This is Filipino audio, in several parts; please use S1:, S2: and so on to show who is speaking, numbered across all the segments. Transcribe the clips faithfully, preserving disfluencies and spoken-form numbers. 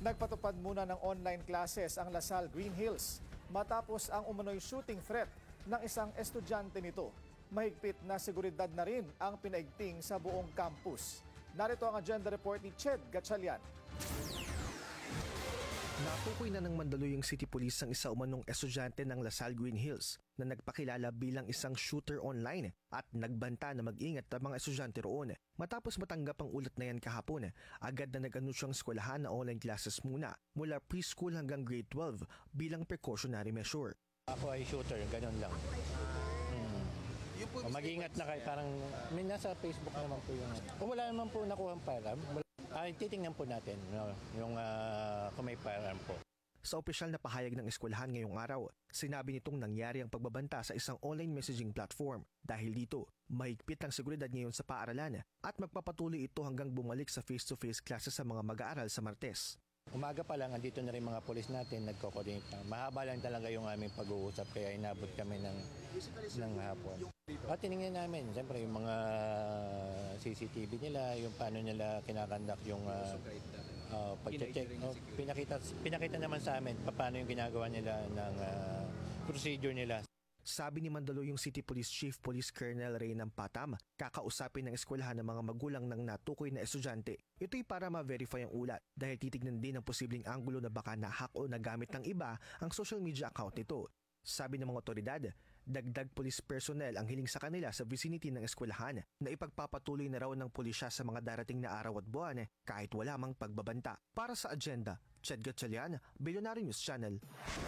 S1: Nagpatupad muna ng online classes ang Lasal Green Hills matapos ang umano'y shooting threat ng isang estudyante nito. Mahigpit na seguridad na rin ang pinaigting sa buong campus. Narito ang agenda report ni Ched Gatchalian.
S2: Natukoy na ng Mandaluyong City Police ang isa umanong estudyante ng Lasal Green Hills na nagpakilala bilang isang shooter online at nagbanta na mag-ingat ang mga estudyante roon. Matapos matanggap ang ulat na yan kahapon, agad na nag-anunsyo ang eskwelahan na online classes muna mula preschool hanggang grade twelve bilang precautionary measure.
S3: Ako ay shooter, ganun lang. Hmm. O, mag-ingat na kayo, parang may nasa Facebook naman po yung... O wala naman po nakuha ang firearm. Ay, titingnan po natin no, yung uh, kung may firearm po.
S2: Sa opisyal na pahayag ng eskwelahan ngayong araw, sinabi nitong nangyari ang pagbabanta sa isang online messaging platform. Dahil dito, mahigpit ang seguridad ngayon sa paaralan at magpapatuloy ito hanggang bumalik sa face-to-face classes sa mga mag-aaral sa Martes.
S3: Umaga pa lang, andito na rin mga polis natin, nagko-coordinate na. Mahaba lang talaga yung aming pag-uusap, kaya inabot kami ng, ng hapon. At tinignan namin, siyempre, yung mga C C T V nila, yung paano nila kinakandak yung uh, uh, pag-check. Oh, pinakita, pinakita naman sa amin paano yung ginagawa nila ng uh, procedure nila.
S2: Sabi ni Mandaluyong City Police Chief Police Colonel Reynan Patam, kakausapin ng eskwelahan ng mga magulang ng natukoy na estudyante. Ito'y para ma-verify ang ulat dahil titignan din ang posibleng anggulo na baka nahack o nagamit ng iba ang social media account nito. Sabi ng mga otoridad, dagdag police personnel ang hiling sa kanila sa vicinity ng eskwelahan na ipagpapatuloy na raw ng pulisya sa mga darating na araw at buwan kahit wala mang pagbabanta. Para sa agenda, Ched Gatchalian, Billionaire News Channel.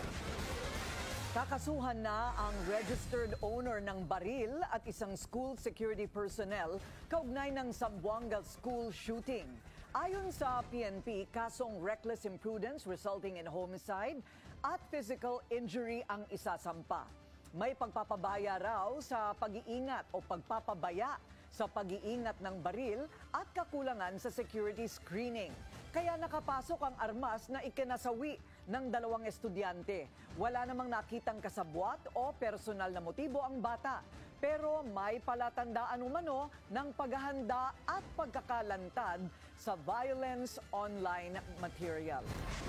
S4: Kakasuhan na ang registered owner ng baril at isang school security personnel kaugnay ng Zamboanga School shooting. Ayon sa P N P, kasong reckless imprudence resulting in homicide at physical injury ang isasampa. May pagpapabaya raw sa pag-iingat o pagpapabaya sa pag-iingat ng baril at kakulangan sa security screening. Kaya nakapasok ang armas na ikinasawi ng dalawang estudyante. Wala namang nakitang kasabwat o personal na motibo ang bata. Pero may palatandaan umano ng paghahanda at pagkakalantad sa violence online material.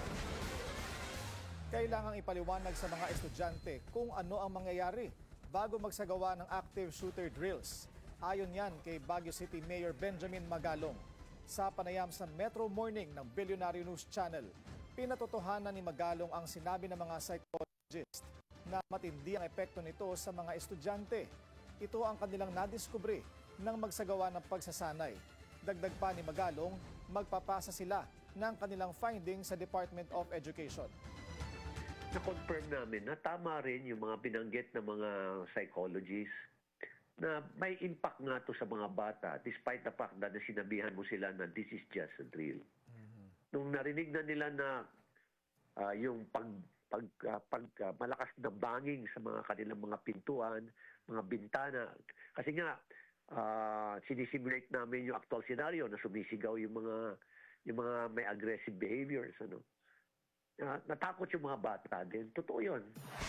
S1: Kailangang ipaliwanag sa mga estudyante kung ano ang mangyayari bago magsagawa ng active shooter drills. Ayon yan kay Baguio City Mayor Benjamin Magalong. Sa panayam sa Metro Morning ng Billionaire News Channel, pinatotohanan ni Magalong ang sinabi ng mga psychologist na matindi ang epekto nito sa mga estudyante. Ito ang kanilang nadiskubre nang magsagawa ng pagsasanay. Dagdag pa ni Magalong, magpapasa sila ng kanilang findings sa Department of Education.
S5: Na-confirm namin na tama rin yung mga binanggit ng mga psychologists na may impact nga to sa mga bata despite the fact that sinabihan mo sila na this is just a drill. Mm-hmm. Nung narinig na nila na uh, yung pag, pag, uh, pag uh, malakas na banging sa mga kanilang mga pintuan, mga bintana, kasi nga uh, sinisimulate namin yung actual scenario na sumisigaw yung mga yung mga may aggressive behaviors, ano. Uh, natakot yung mga bata din. Totoo yun.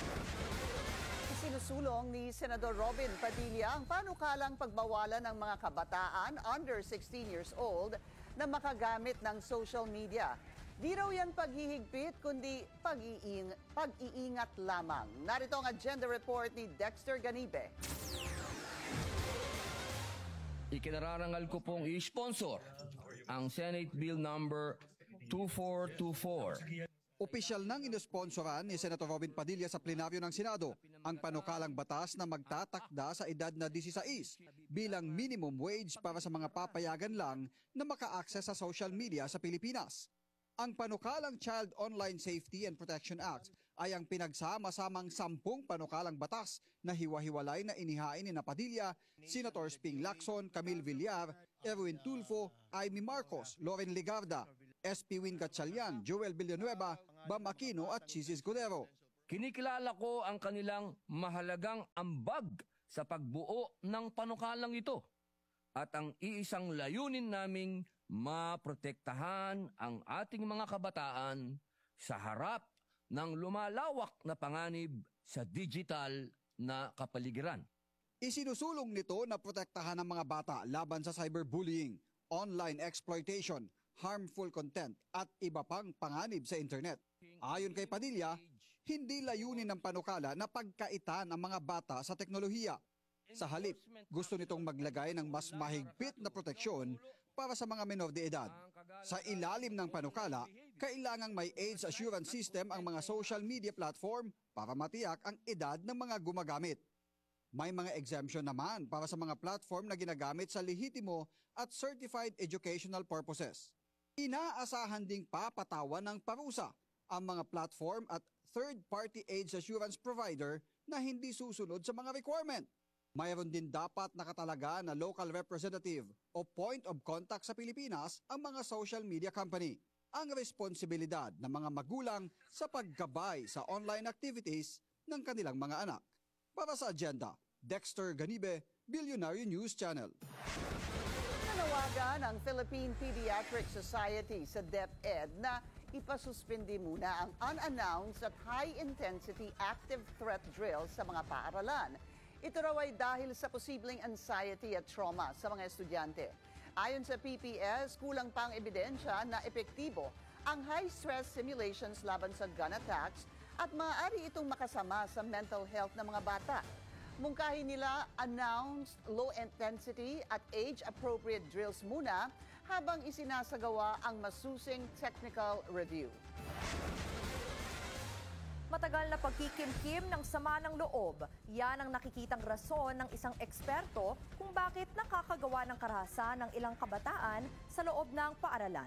S6: Sinusulong ni Senador Robin Padilla ang panukalang pagbawalan ng mga kabataan under sixteen years old na makagamit ng social media. Di raw yan paghihigpit, kundi pag-iing, pag-iingat lamang. Narito ang agenda report ni Dexter Ganibe.
S7: Ikinararangal ko pong i-sponsor ang Senate Bill number two four two four.
S8: Opisyal nang inosponsoran ni Senator Robin Padilla sa plenaryo ng Senado ang panukalang batas na magtatakda sa edad na labinwalo bilang minimum wage para sa mga papayagan lang na maka-access sa social media sa Pilipinas. Ang panukalang Child Online Safety and Protection Act ay ang pinagsama-samang sampung panukalang batas na hiwa-hiwalay na inihain ni Padilla, Senator Ping Lacson, Camille Villar, Erwin Tulfo, Amy Marcos, Loren Legarda, S P Win Gatchalian, Joel Villanueva, Bam Aquino at Chisis Cordero.
S7: Kinikilala ko ang kanilang mahalagang ambag sa pagbuo ng panukalang ito at ang iisang layunin naming maprotektahan ang ating mga kabataan sa harap ng lumalawak na panganib sa digital na kapaligiran.
S8: Isinusulong nito na protektahan ang mga bata laban sa cyberbullying, online exploitation, harmful content at iba pang panganib sa internet. Ayon kay Padilla, hindi layunin ng panukala na pagkaitan ang mga bata sa teknolohiya. Sa halip, gusto nitong maglagay ng mas mahigpit na proteksyon para sa mga menor de edad. Sa ilalim ng panukala, kailangang may age assurance system ang mga social media platform para matiyak ang edad ng mga gumagamit. May mga exemption naman para sa mga platform na ginagamit sa lehitimo at certified educational purposes. Inaasahan ding papatawan ng parusa ang mga platform at third-party age assurance provider na hindi susunod sa mga requirement. Mayroon din dapat nakatalaga na local representative o point of contact sa Pilipinas ang mga social media company. Ang responsibilidad ng mga magulang sa paggabay sa online activities ng kanilang mga anak. Para sa Agenda, Dexter Ganibe, Billionaire News Channel.
S6: Nanawagan ang Philippine Pediatric Society sa DepEd na ipasuspindi muna ang unannounced at high-intensity active threat drills sa mga paaralan. Ito raw ay dahil sa posibleng anxiety at trauma sa mga estudyante. Ayon sa P P S, kulang pang ebidensya na epektibo ang high-stress simulations laban sa gun attacks at maaari itong makasama sa mental health ng mga bata. Mungkahi nila announced low-intensity at age-appropriate drills muna habang isinasagawa ang masusing technical review.
S9: Matagal na pagkikimkim ng sama ng loob, yan ang nakikitang rason ng isang eksperto kung bakit nakakagawa ng karahasan ng ilang kabataan sa loob ng paaralan.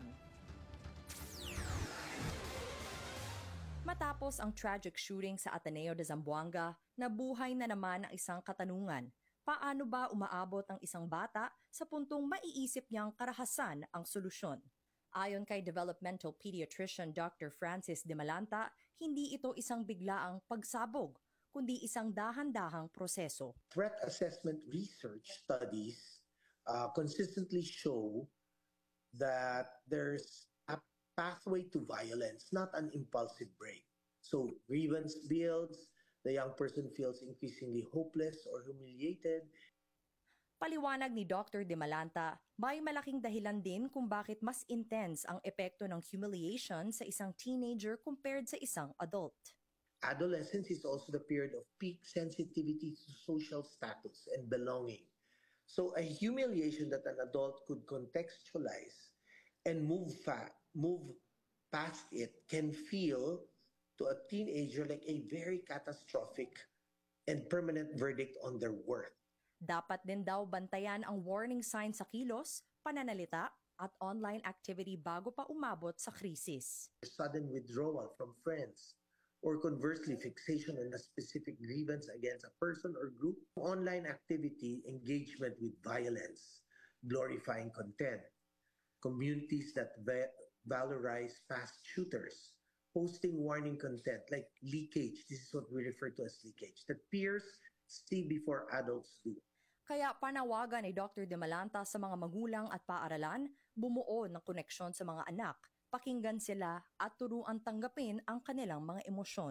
S9: Matapos ang tragic shooting sa Ateneo de Zamboanga, nabuhay na naman ang isang katanungan. Paano ba umaabot ang isang bata sa puntong maiisip niyang karahasan ang solusyon? Ayon kay developmental pediatrician Doctor Francis De Malanta, hindi ito isang biglaang pagsabog, kundi isang dahan-dahang proseso.
S10: Threat assessment research studies uh, consistently show that there's a pathway to violence, not an impulsive break. So grievance builds, the young person feels increasingly hopeless or humiliated.
S9: Paliwanag ni Doctor De Malanta, may malaking dahilan din kung bakit mas intense ang epekto ng humiliation sa isang teenager compared sa isang adult.
S10: Adolescence is also the period of peak sensitivity to social status and belonging. So a humiliation that an adult could contextualize and move fa- move past it can feel to a teenager like a very catastrophic and permanent verdict on their worth.
S9: Dapat din daw bantayan ang warning signs sa kilos, pananalita at online activity bago pa umabot sa krisis.
S10: Sudden withdrawal from friends or conversely fixation on a specific grievance against a person or group. Online activity, engagement with violence, glorifying content, communities that va- valorize past shooters, posting warning content like leakage, this is what we refer to as leakage, that peers see before adults do.
S9: Kaya panawagan ni Doctor De Malanta sa mga magulang at paaralan, bumuo ng koneksyon sa mga anak, pakinggan sila at turuan tanggapin ang kanilang mga emosyon.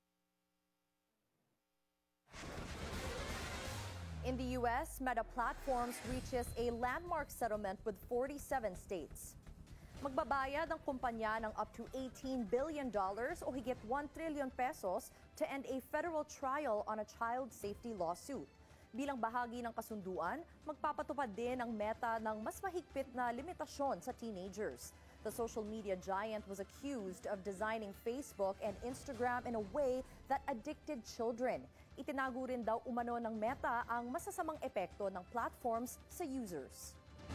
S9: In the U S, Meta Platforms reaches a landmark settlement with forty-seven states. Magbabayad ang kumpanya ng up to eighteen billion dollars o higit one trillion pesos to end a federal trial on a child safety lawsuit. Bilang bahagi ng kasunduan, magpapatupad din ang Meta ng mas mahigpit na limitasyon sa teenagers. The social media giant was accused of designing Facebook and Instagram in a way that addicted children. Itinago rin daw umano ng Meta ang masasamang epekto ng platforms sa users.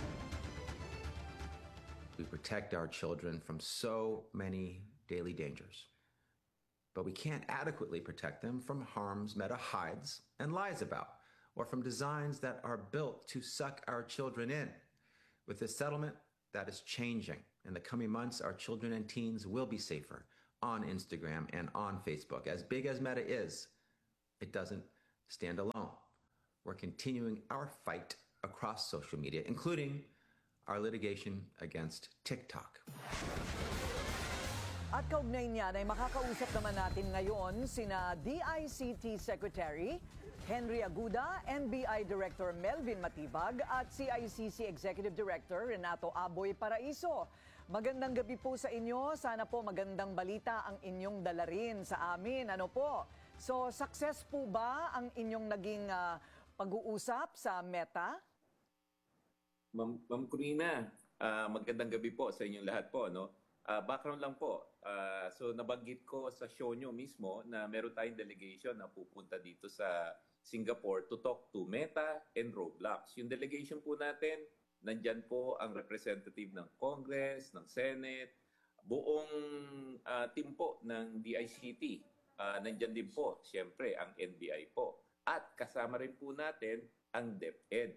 S11: We protect our children from so many daily dangers. But we can't adequately protect them from harms Meta hides and lies about, or from designs that are built to suck our children in. With this settlement, that is changing. In the coming months, our children and teens will be safer on Instagram and on Facebook. As big as Meta is, it doesn't stand alone. We're continuing our fight across social media, including our litigation against TikTok.
S4: At kaugnay niyan ay makakausap naman natin ngayon sina D I C T Secretary Henry Aguda, N B I Director Melvin Matibag at C I C C Executive Director Renato Aboy Paraiso. Magandang gabi po sa inyo. Sana po magandang balita ang inyong dala rin sa amin. Ano po? So, success po ba ang inyong naging uh, pag-uusap sa Meta?
S12: Ma'am, Ma'am Corina, uh, magandang gabi po sa inyong lahat po. No? Uh, background lang po. Uh, so, nabanggit ko sa show nyo mismo na meron tayong delegation na pupunta dito sa Singapore to talk to Meta and Roblox. Yung delegation po natin, nandyan po ang representative ng Congress, ng Senate, buong uh, team po ng D I C T. Uh, nandyan din po, siyempre, ang N B I po. At kasama rin po natin ang DepEd.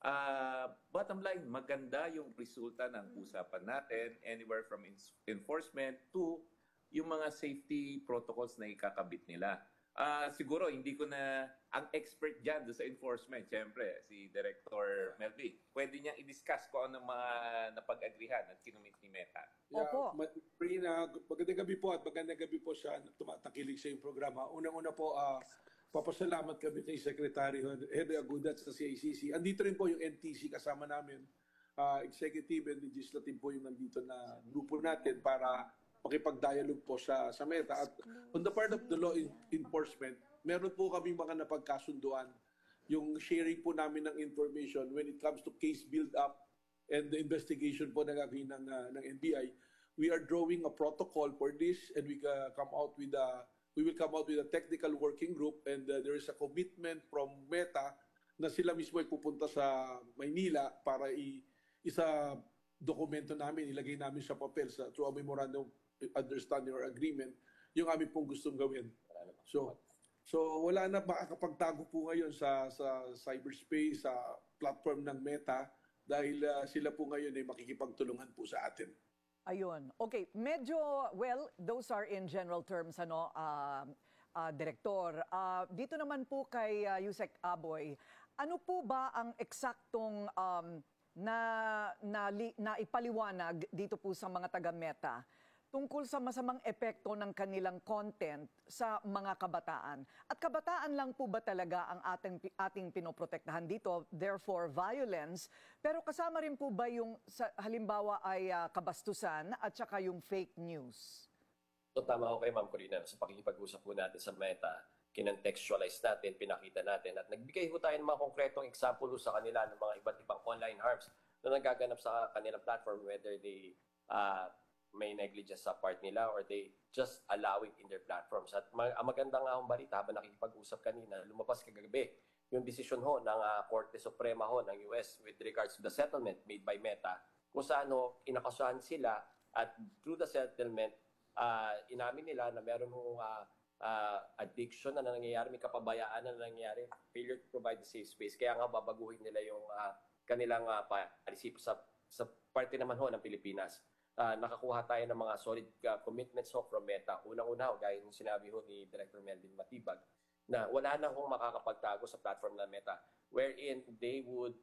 S12: Uh, bottom line, maganda yung resulta ng usapan natin, anywhere from enforcement to yung mga safety protocols na ikakabit nila. Uh, siguro, hindi ko na, ang expert dyan doon sa enforcement, siyempre, si Director Melvin, pwede niyang i-discuss kung ano mga napag-agrihan at kinumit ni Meta.
S13: Yeah,
S4: Opo.
S13: Marina, magandang gabi po at magandang gabi po siya tumatakilig sa yung programa. Unang-una po, uh, papasalamat kami kay Secretary Henry Aguda sa C I C C. Andito rin po yung N T C kasama namin. Uh, executive and legislative po yung nandito na grupo natin para makipag-dialogue po sa, sa Meta. At on the part of the law enforcement, meron po kami mga napagkasunduan. Yung sharing po namin ng information when it comes to case build-up and the investigation po na gagawin ng, uh, ng N B I. We are drawing a protocol for this and we uh, come out with a we will come out with a technical working group and uh, there is a commitment from Meta na sila mismo ay pupunta sa Maynila para i isa dokumento namin, ilagay namin sa papel sa through a memorandum of understanding or agreement yung aming pong gustong gawin. So so wala na makakapagtago po ngayon sa sa cyberspace, sa platform ng Meta dahil uh, sila po ngayon ay makikipagtulungan po sa atin.
S4: Ayun. Okay, medyo, well, those are in general terms, ano, uh, uh, Direktor. Uh, dito naman po kay uh, Yusek Aboy, ano po ba ang eksaktong um, na, na, na ipaliwanag dito po sa mga taga-Meta tungkol sa masamang epekto ng kanilang content sa mga kabataan? At kabataan lang po ba talaga ang ating, ating pinoprotektahan dito, therefore violence, pero kasama rin po ba yung sa, halimbawa ay uh, kabastusan at saka yung fake news?
S14: So tama ko kay Ma'am Corina, sa pakikipag-usap po natin sa Meta, kinentextualize natin, pinakita natin, at nagbigay po tayo ng mga konkretong example sa kanila ng mga iba't ibang online harms na nagaganap sa kanilang platform, whether they uh, may negligence sa part nila or they just allow it in their platforms. At mag ang maganda nga akong balita habang nakikipag-usap kanina, lumabas kagabi yung desisyon ho ng uh, Korte Suprema ho ng U S with regards to the settlement made by Meta, kung saan ho, inakasuhan sila at through the settlement, uh, inamin nila na meron ho uh, uh, addiction na nangyayari, may kapabayaan na nangyayari, failure to provide a safe space. Kaya nga babaguhin nila yung uh, kanilang uh, policy sa, sa parte naman ho ng Pilipinas. Uh, nakakuha tayo ng mga solid uh, commitments ho from Meta. Unang-una ho, gaya ng sinabi ho ni Director Melvin Matibag, na wala na hong makakapagtago sa platform ng Meta wherein they would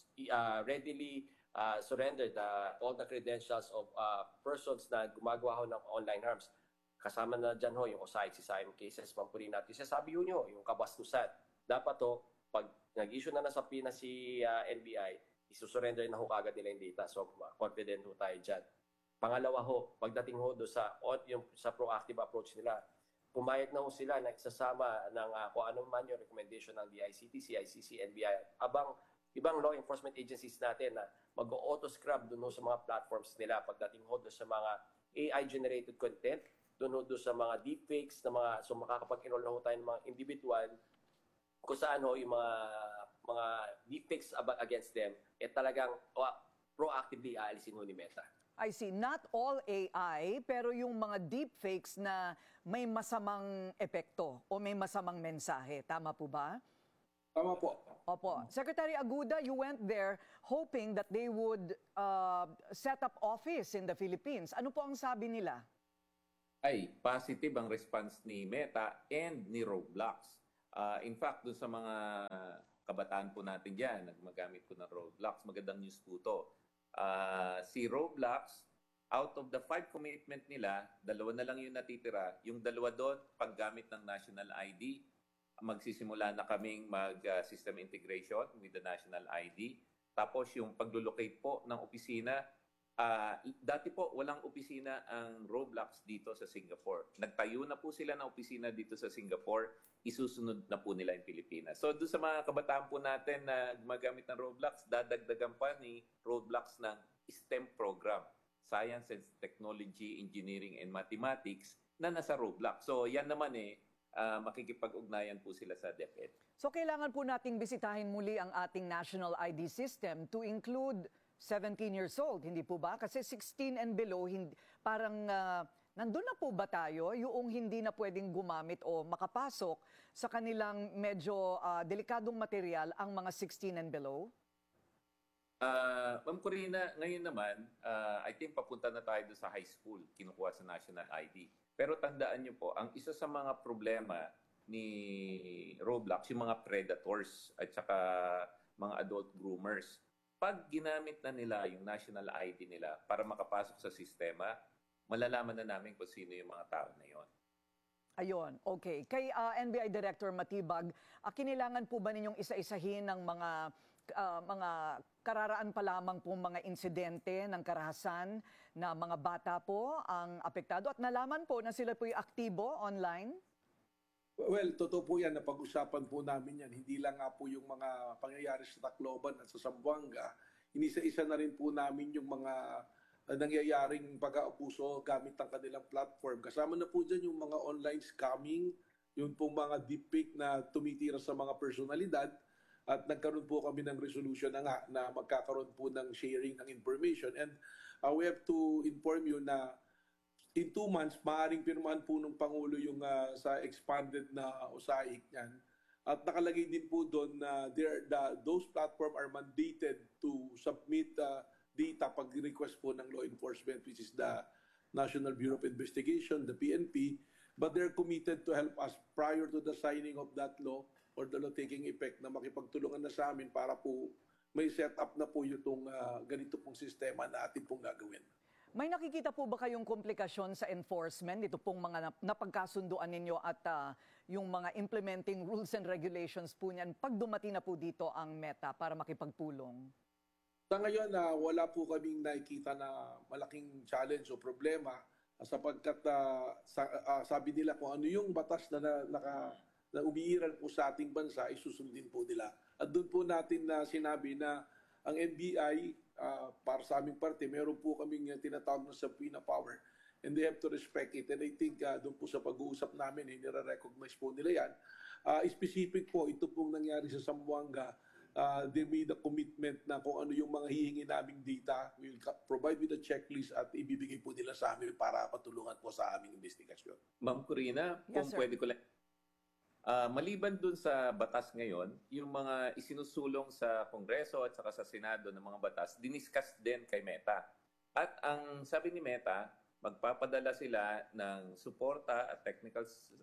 S14: uh, readily uh, surrender the, all the credentials of uh, persons na gumagawa ho ng online harms. Kasama na dyan ho yung O S I C, C I M cases, mampurin natin. Sasabi yun nyo, yung kabastusan. Dapat ho, pag nag-issue na na sa Pinas si uh, N B I, isusurrender na ho kagad nila yung data. So, confident ho tayo dyan. Pangalawa ho, pagdating ho do sa yung sa proactive approach nila, pumayag na ho sila na isasama ng uh, kung ano man yung recommendation ng D I C T, C I C C, N B I, abang ibang law enforcement agencies natin na mag-auto-scrub doon ho sa mga platforms nila pagdating ho do sa mga A I-generated content, doon ho do sa mga deepfakes, na mga, so makakapag-enroll na ho tayo ng mga individual kung saan ho yung mga, mga deepfakes against them, eh talagang oh, proactively aalisin ho ni Meta.
S4: I see. Not all A I, pero yung mga deepfakes na may masamang epekto o may masamang mensahe. Tama po ba?
S13: Tama po.
S4: Opo. Secretary Aguda, you went there hoping that they would uh, set up office in the Philippines. Ano po ang sabi nila?
S12: Ay, positive ang response ni Meta and ni Roblox. Uh, in fact, dun sa mga kabataan po natin dyan, nagmagamit po ng Roblox, magandang news po to. Uh, si Roblox, out of the five commitment nila, dalawa na lang yung natitira. Yung dalawa doon, paggamit ng national I D, magsisimula na kaming mag-system uh, integration with the national I D. Tapos yung paglulocate po ng opisina, Ah, dati po walang opisina ang Roblox dito sa Singapore. Nagtayo na po sila ng opisina dito sa Singapore, isusunod na po nila yung Pilipinas. So doon sa mga kabataan po natin na gumagamit ng Roblox, dadagdagan pa ni Roblox ng STEM program, Science and Technology, Engineering and Mathematics, na nasa Roblox. So yan naman eh, uh, makikipag-ugnayan po sila sa DepEd.
S4: So kailangan po nating bisitahin muli ang ating national I D system to include seventeen years old, hindi po ba? Kasi sixteen and below, hindi, parang uh, nandun na po ba tayo yung hindi na pwedeng gumamit o makapasok sa kanilang medyo uh, delikadong material ang mga sixteen and below?
S12: Uh, Ma'am Corina, ngayon naman, uh, I think papunta na tayo doon sa high school, kinukuha sa national I D. Pero tandaan niyo po, ang isa sa mga problema ni Roblox, yung mga predators at saka mga adult groomers. Pag ginamit na nila yung national I D nila para makapasok sa sistema, malalaman na namin kung sino yung mga tao na yon.
S4: Ayun, okay. Kay uh, N B I Director Matibag, uh, kinilangan po ba ninyong isa-isahin ng mga uh, mga kararaan pa lamang po mga insidente ng karahasan na mga bata po ang apektado at nalaman po na sila po yung aktibo online?
S13: Well, totoo po yan, napag-usapan po namin yan. Hindi lang nga po yung mga pangyayari sa Tacloban at sa Zamboanga. Inisa-isa na rin po namin yung mga uh, nangyayaring pag-aabuso gamit ang kanilang platform. Kasama na po dyan yung mga online scamming, yung pong mga deepfake na tumitira sa mga personalidad. At nagkaroon po kami ng resolution na nga na magkakaroon po ng sharing ng information. And uh, we have to inform you na in two months, maaaring pirmahan po ng Pangulo yung uh, sa expanded na O S A I C niyan. At nakalagay din po doon na there, the, those platform are mandated to submit uh, data pag request po ng law enforcement, which is the National Bureau of Investigation, the P N P. But they're committed to help us prior to the signing of that law or the law taking effect na makipagtulungan na sa amin para po may set up na po itong uh, ganito pong sistema na atin pong gagawin.
S4: May nakikita po ba kayong komplikasyon sa enforcement, ito pong mga napagkasunduan ninyo at uh, yung mga implementing rules and regulations po niyan pag dumating na po dito ang Meta para makipagpulong?
S13: Sa ngayon, uh, wala po kaming nakikita na malaking challenge o problema uh, sapagkat uh, sa, uh, sabi nila kung ano yung batas na, na, naka, na umiiral po sa ating bansa, isusundin po nila. At doon po natin na uh, sinabi na ang N B I, uh, para sa aming parte, meron po kaming uh, tinatawag na subpoena power and they have to respect it. And I think uh, doon po sa pag-uusap namin, eh, nire-recognize po nila yan. Uh, specific po, ito pong nangyari sa Zamboanga, uh, they made a commitment na kung ano yung mga hihingi naming data, we will provide with a checklist at ibibigay po nila sa amin para patulungan po sa aming investigasyon.
S12: Ma'am Corina,
S4: Yes,
S12: kung
S4: sir.
S12: pwede ko lang. Uh, maliban dun sa batas ngayon, yung mga isinusulong sa Kongreso at saka sa Senado ng mga batas, diniscuss din kay Meta. At ang sabi ni Meta, magpapadala sila ng suporta at technical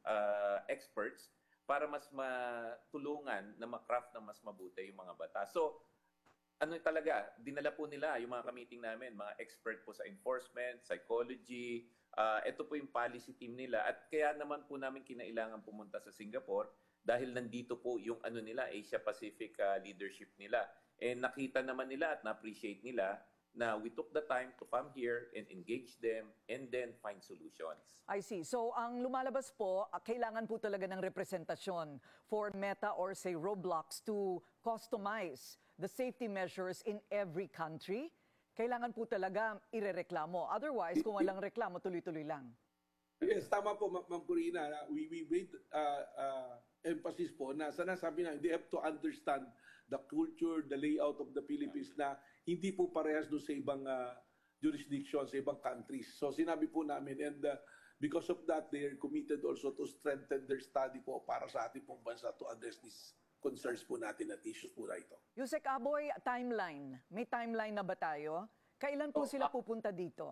S12: uh, experts para mas matulungan na makraft ng mas mabuti yung mga batas. So, ano talaga, dinala po nila yung mga ka-meeting namin, mga expert po sa enforcement, psychology. Uh, ito po yung policy team nila at kaya naman po namin kinailangan pumunta sa Singapore dahil nandito po yung ano nila, Asia Pacific uh, leadership nila. And nakita naman nila at na-appreciate nila na we took the time to come here and engage them and then find solutions.
S4: I see. So ang lumalabas po, uh, kailangan po talaga ng representasyon for Meta or say Roblox to customize the safety measures in every country. Kailangan po talaga irereklamo. Otherwise, kung walang reklamo, tuloy-tuloy lang.
S13: Yes, tama po, Ma'am Corina. We, we made uh, uh, emphasis po na sana sabi na, they have to understand the culture, the layout of the Philippines na hindi po parehas doon sa ibang uh, jurisdictions, sa ibang countries. So sinabi po namin and uh, because of that, they are committed also to strengthen their study po para sa ating pong bansa to address these concerns po natin at issues po na ito.
S4: Yusek Aboy, timeline. May timeline na ba tayo? Kailan po sila pupunta dito?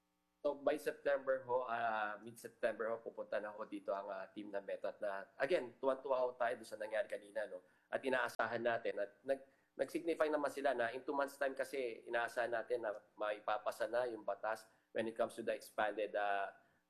S14: So by September ho, uh, mid-September ho, pupunta na ho dito ang uh, team ng Meta. At na, again, tuwan-tuwa ho tayo doon sa nangyari kanina. No? At inaasahan natin. At nag, nag-signify naman sila na in two months time kasi inaasahan natin na maipapasa na yung batas when it comes to the expanded uh,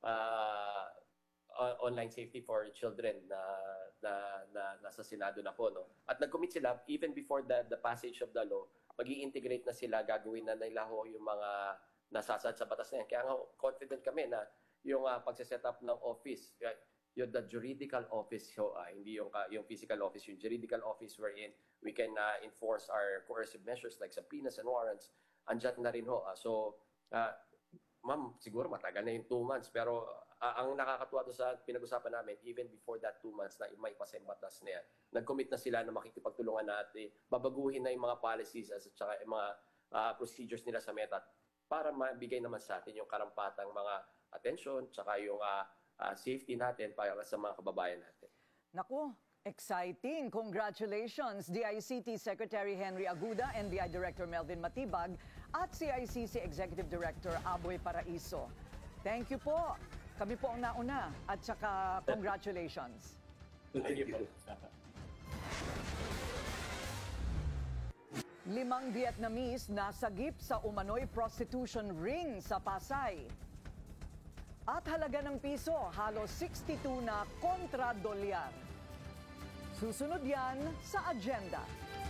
S14: uh, online safety for children na na, na nasa Senado na po, no. At nag-commit sila even before the the passage of the law, magi-integrate na sila, gagawin na nila ho yung mga nasasaad sa batas na yan. Kaya nga confident kami na yung uh, pagsiset up ng office, uh, yung the juridical office, so, uh, hindi yung, uh, yung physical office, yung juridical office wherein we can uh, enforce our coercive measures like subpoenas and warrants, andyan na rin ho. Uh, so, uh, ma'am, siguro matagal na yung two months, pero uh, ang nakakatuwa doon sa pinag-usapan namin, even before that two months na may ipasa yung batas na yan, nag-commit na sila na makikipagtulungan natin, babaguhin na yung mga policies at saka yung mga uh, procedures nila sa Meta para mabigay naman sa atin yung karampatang mga attention, saka yung uh, uh, safety natin para sa mga kababayan natin.
S4: Naku, exciting! Congratulations, D I C T Secretary Henry Aguda, N B I Director Melvin Matibag, at C I C C Executive Director Aboy Paraiso. Thank you po. Kami po ang nauna at saka congratulations.
S14: Thank you po.
S4: Limang Vietnamese nasagip sa umano'y prostitution ring sa Pasay. At halaga ng piso, halos sixty-two na kontra dolyar. Susunod yan sa agenda.